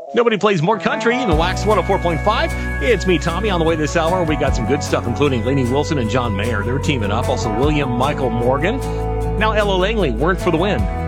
Nobody plays more country than Wax 104.5. It's me, Tommy, on the way this hour. We got some good stuff, including Lainey Wilson and John Mayer. They're teaming up. Also, William Michael Morgan. Now, Ella Langley, Weren't for the Wind.